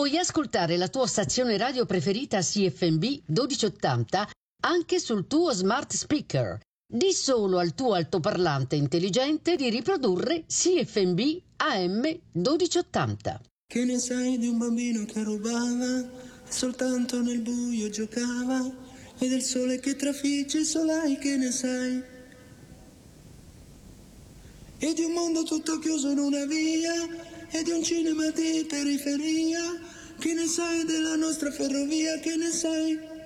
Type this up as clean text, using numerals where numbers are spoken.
Puoi ascoltare la tua stazione radio preferita CFMB 1280 anche sul tuo smart speaker. Di solo al tuo altoparlante intelligente di riprodurre CFMB AM 1280. Che ne sai di un bambino che rubava e soltanto nel buio giocava, e del sole che trafigge i solai, che ne sai? E di un mondo tutto chiuso in una via, e di un cinema di periferia, che ne sai della nostra ferrovia, che ne sai?